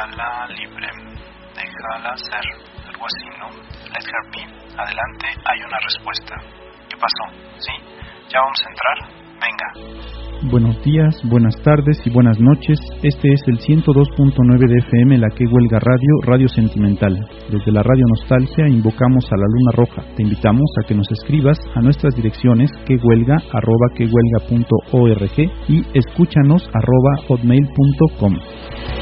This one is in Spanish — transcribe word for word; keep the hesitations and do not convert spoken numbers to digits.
Déjala libre, déjala ser, algo así, ¿no? Let her be, adelante, hay una respuesta. ¿Qué pasó? ¿Sí? ¿Ya vamos a entrar? Venga. Buenos días, buenas tardes y buenas noches. Este es el ciento dos punto nueve de F M, la Que Huelga Radio, Radio Sentimental. Desde la Radio Nostalgia invocamos a la Luna Roja. Te invitamos a que nos escribas a nuestras direcciones quehuelga arroba quehuelga punto org y escúchanos arroba hotmail punto com.